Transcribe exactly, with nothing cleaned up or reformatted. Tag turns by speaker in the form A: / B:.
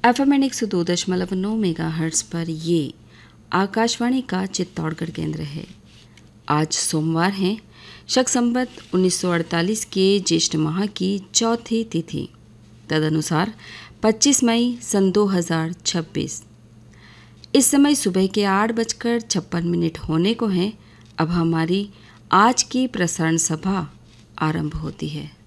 A: F M N एक सौ दो दशमलव नौ मेगा हर्ट्स पर ये आकाशवाणी का चित्तौड़गढ़ केंद्र है। आज सोमवार है, शक संवत उन्नीस सौ अड़तालीस के ज्येष्ठ माह की चौथी तिथि, तदनुसार पच्चीस मई सन दो हज़ार छब्बीस। इस समय सुबह के आठ बजकर छप्पन मिनट होने को हैं। अब हमारी आज की प्रसारण सभा आरंभ होती है।